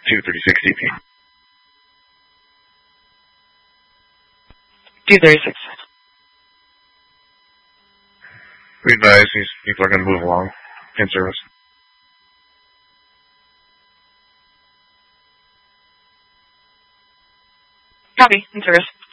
236 DP. 236. We advise these people are going to move along in service. Copy, in service.